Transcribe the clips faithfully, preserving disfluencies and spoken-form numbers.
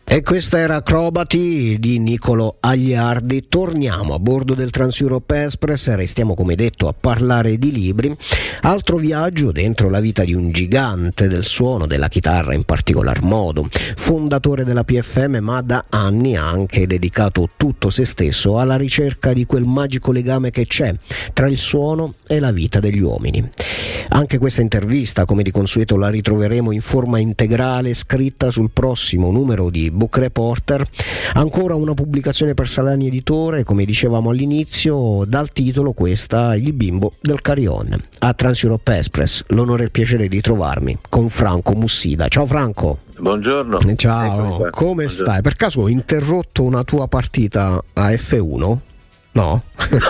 E questa era Acrobati di Niccolò Agliardi. Torniamo a bordo del Trans-Europe Express e restiamo, come detto, a parlare di libri. Altro viaggio dentro la vita di un gigante del suono, della chitarra in particolar modo, fondatore della P F M, ma da anni ha anche dedicato tutto se stesso alla ricerca di quel magico legame che c'è tra il suono e la vita degli uomini. Anche questa intervista, come di consueto, la ritroveremo in forma integrale scritta sul prossimo numero di Book Reporter, ancora una pubblicazione per Salani Editore, come dicevamo all'inizio, dal titolo questa, Il bimbo del Carillon. A Trans-Europe Express l'onore e il piacere di trovarmi con Franco Mussida. Ciao Franco. Buongiorno. Ciao, come Buongiorno. stai? Per caso ho interrotto una tua partita a F uno? No?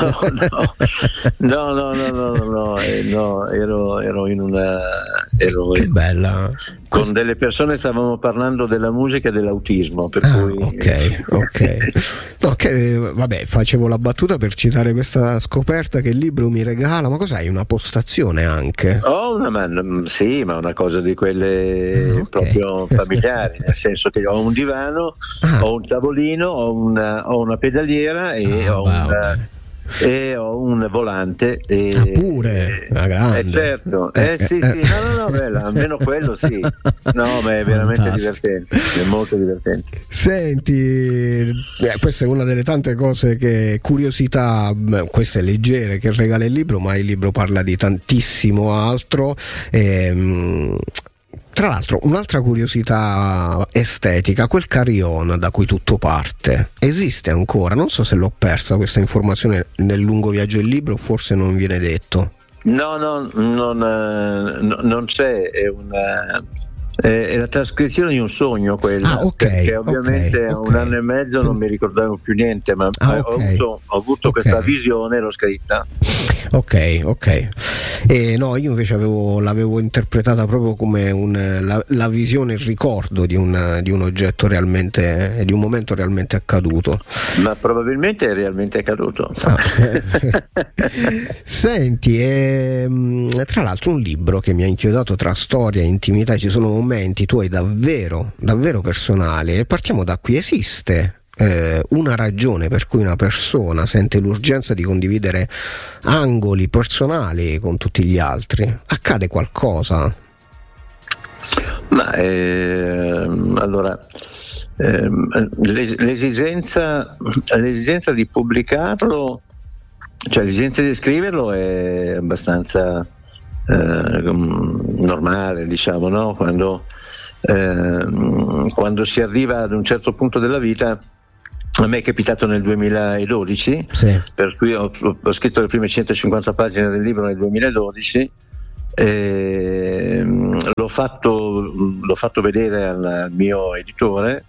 No, no, no, no, no, no, no, eh, no, ero, ero in una... Ero Che in, bella. con Quest- delle persone stavamo parlando della musica e dell'autismo, per Ah, cui... ok, ok. No, che, vabbè, facevo la battuta per citare questa scoperta che il libro mi regala, ma cos'hai? Una postazione anche? Ho una, ma, sì, ma una cosa di quelle Ah, ok. proprio familiari, nel senso che ho un divano, Ah. ho un tavolino, ho una, ho una pedaliera e, Ah, ho va, un, vabbè. e ho un volante. E, Ah, pure? Ah, grande. Eh, certo, eh, Eh, sì, eh, sì, no, no, no, bella, almeno quello sì. No, ma è veramente Fantastico. divertente, è molto divertente. Senti, eh, questa è una delle tante cose che, curiosità, beh, queste leggere che regala il libro, ma il libro parla di tantissimo altro. Ehm, tra l'altro, un'altra curiosità estetica, quel carillon da cui tutto parte, esiste ancora? Non so se l'ho persa questa informazione nel lungo viaggio del libro, forse non viene detto. No, no, non, eh, no, non c'è, è una... È la trascrizione di un sogno quella, Ah, ok, perché ovviamente ok, a ok. un anno e mezzo non mi ricordavo più niente, ma Ah, ho ok. avuto, ho avuto Ok. questa visione e l'ho scritta. Ok, ok. E no, io invece avevo, l'avevo interpretata proprio come un, la, la visione, il ricordo di un, di un oggetto realmente, di un momento realmente accaduto. Ma probabilmente è realmente accaduto. Ah, senti, ehm, tra l'altro un libro che mi ha inchiodato tra storia e intimità, ci sono momenti tuoi davvero, davvero personali, e partiamo da qui. Esiste eh, una ragione per cui una persona sente l'urgenza di condividere angoli personali con tutti gli altri? Accade qualcosa? Ma ehm, allora ehm, l'es- l'esigenza, l'esigenza di pubblicarlo, cioè l'esigenza di scriverlo è abbastanza eh, normale, diciamo, no? Quando, ehm, quando si arriva ad un certo punto della vita. A me è capitato nel duemiladodici, Sì. per cui ho, ho scritto le prime centocinquanta pagine del libro nel duemiladodici. Eh, l'ho, fatto, l'ho fatto vedere al, al mio editore,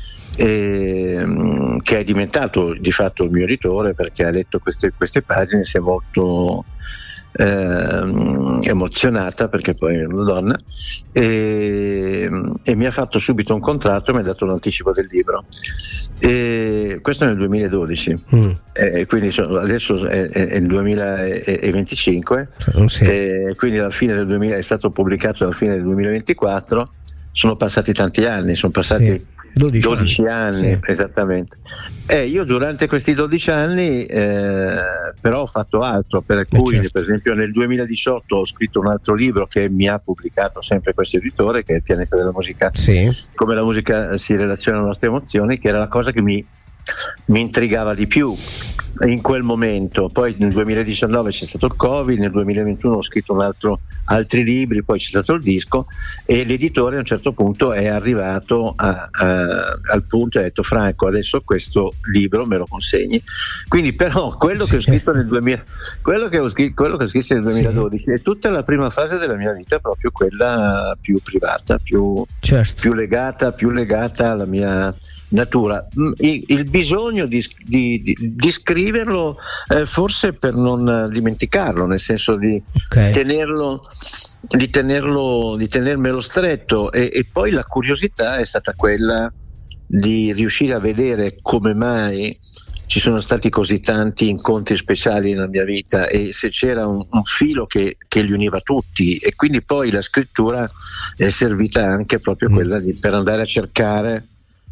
eh, che è diventato di fatto il mio editore, perché ha letto queste, queste pagine e si è molto eh, emozionata, perché poi è una donna, e, e mi ha fatto subito un contratto e mi ha dato l'anticipo del libro. E questo nel duemiladodici, Mm. eh, quindi so- adesso è, è- è il duemilaventicinque, Non si- e quindi alla fine del duemila è stato pubblicato alla fine del duemilaventiquato. Sono passati tanti anni, sono passati Sì. dodici, dodici anni, Sì. esattamente. E io durante questi dodici anni eh, però ho fatto altro, per Eh, cui certo. per esempio nel duemiladiciotto ho scritto un altro libro che mi ha pubblicato sempre questo editore, che è Il pianeta della musica, Sì. come la musica si relaziona alle nostre emozioni, che era la cosa che mi, mi intrigava di più in quel momento. Poi nel duemiladiciannove c'è stato il Covid, nel duemilaventuno ho scritto un altro, altri libri, poi c'è stato il disco, e l'editore a un certo punto è arrivato a, a, al punto e ha detto: Franco, adesso questo libro me lo consegni. Quindi però quello che ho scritto nel duemila, quello che ho scritto, quello che ho scritto nel duemiladodici è tutta la prima fase della mia vita, proprio quella più privata, più Certo. più legata, più legata alla mia natura. Il, il bisogno di, di, di, di scriverlo, eh, forse per non dimenticarlo, nel senso di Ok. tenerlo, di tenerlo, di tenermelo stretto, e, e poi la curiosità è stata quella di riuscire a vedere come mai ci sono stati così tanti incontri speciali nella mia vita, e se c'era un, un filo che, che li univa tutti, e quindi poi la scrittura è servita anche proprio Mm. quella di, per andare a cercare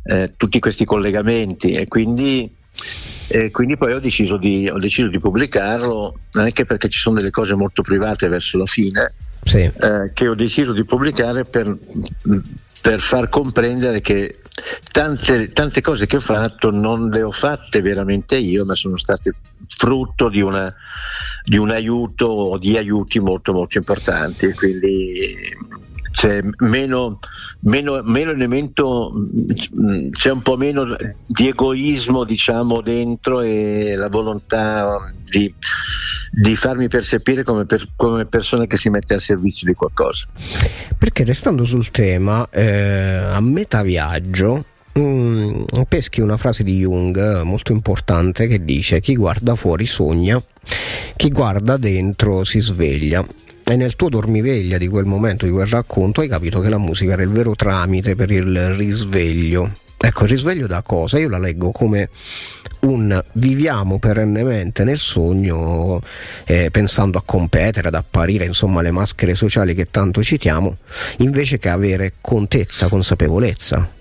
eh, tutti questi collegamenti, e quindi, e quindi poi ho deciso, di, ho deciso di pubblicarlo, anche perché ci sono delle cose molto private verso la fine, sì. eh, che ho deciso di pubblicare per, per far comprendere che tante, tante cose che ho fatto non le ho fatte veramente io, ma sono state frutto di, una, di un aiuto o di aiuti molto molto importanti, quindi c'è meno, meno, meno elemento, c'è un po' meno di egoismo, diciamo, dentro, e la volontà di, di farmi percepire come, per, come persona che si mette al servizio di qualcosa. Perché, restando sul tema, eh, a metà viaggio Mm, peschi una frase di Jung molto importante che dice: chi guarda fuori sogna, chi guarda dentro si sveglia. E nel tuo dormiveglia di quel momento, di quel racconto, hai capito che la musica era il vero tramite per il risveglio. Ecco, il risveglio da cosa? Io la leggo come un viviamo perennemente nel sogno, eh, pensando a competere, ad apparire, insomma, le maschere sociali che tanto citiamo, invece che avere contezza, consapevolezza.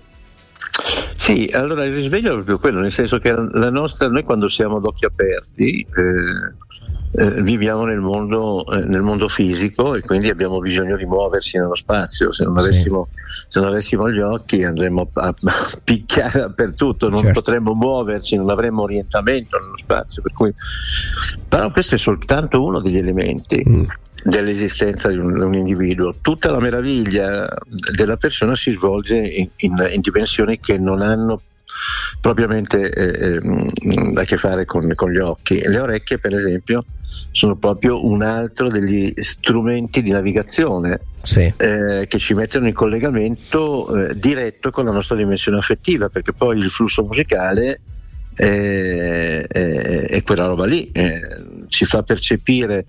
Sì, allora il risveglio è proprio quello, nel senso che la nostra, noi quando siamo ad occhi aperti eh, eh, viviamo nel mondo, eh, nel mondo fisico, e quindi abbiamo bisogno di muoversi nello spazio. Se non avessimo, sì. se non avessimo gli occhi andremmo a, a picchiare dappertutto, non certo. potremmo muoverci, non avremmo orientamento nello spazio, per cui... però questo è soltanto uno degli elementi mm. dell'esistenza di un, un individuo. Tutta la meraviglia della persona si svolge in, in, in dimensioni che non hanno propriamente eh, eh, a che fare con, con gli occhi. Le orecchie, per esempio, sono proprio un altro degli strumenti di navigazione, sì. eh, che ci mettono in collegamento eh, diretto con la nostra dimensione affettiva, perché poi il flusso musicale è, è, è quella roba lì, eh, ci fa percepire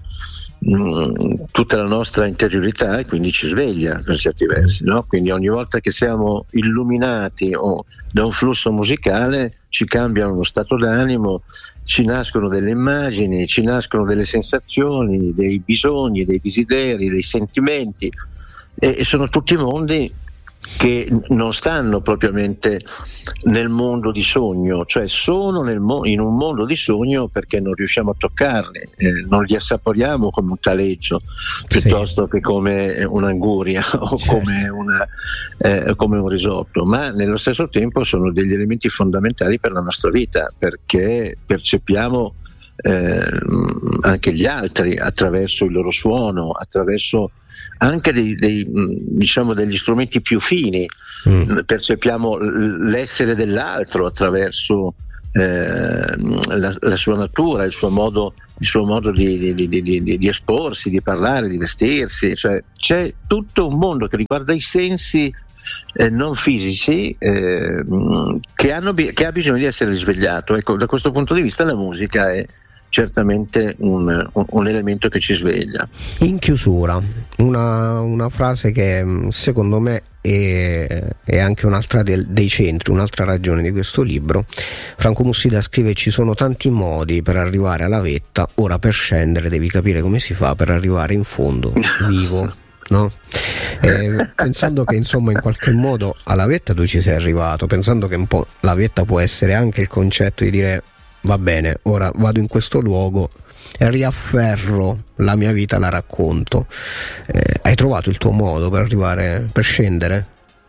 tutta la nostra interiorità, e quindi ci sveglia per certi versi, no? Quindi ogni volta che siamo illuminati o da un flusso musicale ci cambia uno stato d'animo, ci nascono delle immagini, ci nascono delle sensazioni, dei bisogni, dei desideri, dei sentimenti, e, e sono tutti mondi che non stanno propriamente nel mondo di sogno, cioè sono nel mo- in un mondo di sogno perché non riusciamo a toccarli, eh, non li assaporiamo come un taleggio, piuttosto sì. che come un'anguria o certo. come, una, eh, come un risotto, ma nello stesso tempo sono degli elementi fondamentali per la nostra vita, perché percepiamo Eh, anche gli altri attraverso il loro suono, attraverso anche dei, dei, diciamo degli strumenti più fini, mm. percepiamo l'essere dell'altro attraverso eh, la, la sua natura, il suo modo, il suo modo di, di, di, di, di esporsi, di parlare, di vestirsi, cioè c'è tutto un mondo che riguarda i sensi eh, non fisici eh, che, hanno, che ha bisogno di essere risvegliato. Ecco, da questo punto di vista la musica è certamente un, un, un elemento che ci sveglia. In chiusura, una, una frase che secondo me è, è anche un'altra del, dei centri, un'altra ragione di questo libro. Franco Mussida scrive: ci sono tanti modi per arrivare alla vetta, ora per scendere devi capire come si fa per arrivare in fondo vivo. No? Eh, pensando che insomma in qualche modo alla vetta tu ci sei arrivato, pensando che un po' la vetta può essere anche il concetto di dire: va bene, ora vado in questo luogo e riafferro la mia vita, la racconto. Eh, hai trovato il tuo modo per arrivare, per scendere?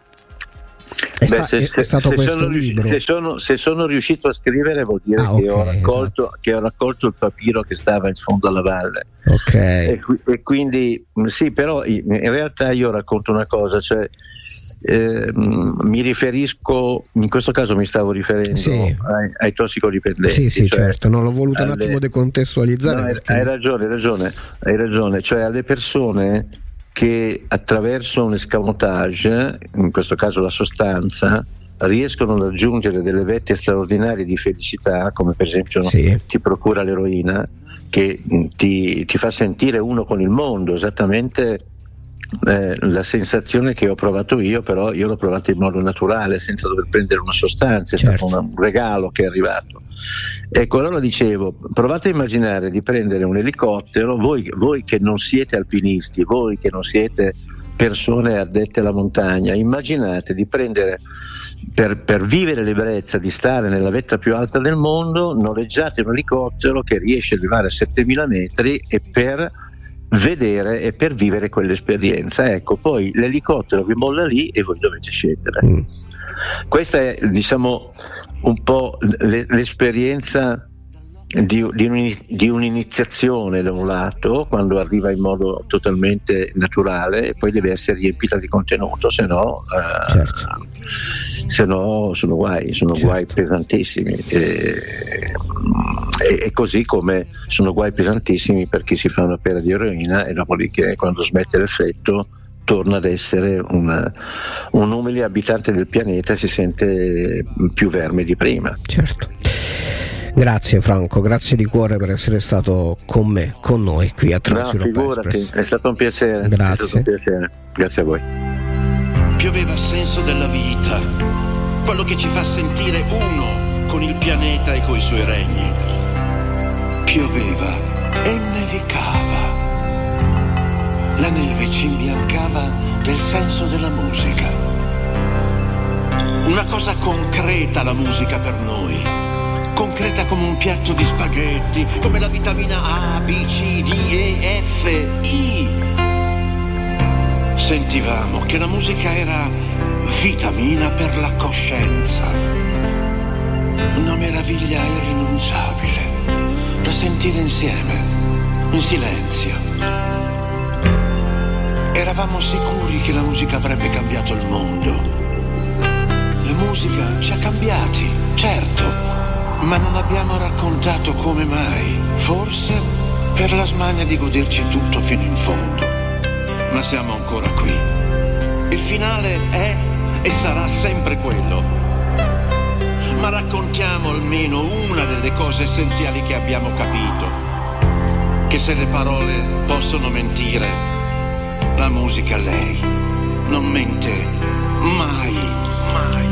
È, Beh, sta, se, è, è stato se questo sono, libro. Se sono, se sono riuscito a scrivere vuol dire ah, che, okay, ho raccolto, esatto. che ho raccolto il papiro che stava in fondo alla valle. Okay. E, e quindi sì, però in realtà io racconto una cosa, cioè Eh, mi riferisco, in questo caso mi stavo riferendo sì. ai, ai tossicodipendenti. Sì, sì, cioè certo, non l'ho voluto alle... un attimo decontestualizzare. No, perché... hai ragione, hai ragione, hai ragione, cioè alle persone che attraverso un escamotage, in questo caso la sostanza, riescono ad raggiungere delle vette straordinarie di felicità, come per esempio sì. ti procura l'eroina, che ti, ti fa sentire uno con il mondo, esattamente. Eh, la sensazione che ho provato io, però io l'ho provata in modo naturale, senza dover prendere una sostanza, è certo. stato un regalo che è arrivato. Ecco, allora dicevo, provate a immaginare di prendere un elicottero, voi, voi che non siete alpinisti, voi che non siete persone addette alla montagna, immaginate di prendere per, per vivere l'ebbrezza di stare nella vetta più alta del mondo, noleggiate un elicottero che riesce ad arrivare a settemila metri e per vedere e per vivere quell'esperienza. Ecco, poi l'elicottero vi molla lì e voi dovete scendere. Mm. Questa è, diciamo, un po' l'esperienza di, di, un, di un'iniziazione da un lato, quando arriva in modo totalmente naturale, e poi deve essere riempita di contenuto, se no, eh, certo. se no sono guai, sono certo. guai pesantissimi. E, e, e così come sono guai pesantissimi per chi si fa una pera di eroina e dopodiché, quando smette l'effetto, torna ad essere un, un umile abitante del pianeta e si sente più verme di prima. Certo. Grazie Franco, grazie di cuore per essere stato con me, con noi qui a Transeuropa no, figurati, Express. È stato un piacere. Grazie. È stato un piacere. Grazie a voi. Pioveva il senso della vita, quello che ci fa sentire uno con il pianeta e coi suoi regni. Pioveva e nevicava. La neve ci imbiancava del senso della musica. Una cosa concreta la musica per noi. Concreta come un piatto di spaghetti, come la vitamina A, B, C, D, E, F, I. Sentivamo che la musica era vitamina per la coscienza. Una meraviglia irrinunciabile da sentire insieme, in silenzio. Eravamo sicuri che la musica avrebbe cambiato il mondo. La musica ci ha cambiati, certo. Ma non abbiamo raccontato come mai, forse per la smania di goderci tutto fino in fondo. Ma siamo ancora qui. Il finale è e sarà sempre quello. Ma raccontiamo almeno una delle cose essenziali che abbiamo capito. Che se le parole possono mentire, la musica lei non mente mai, mai.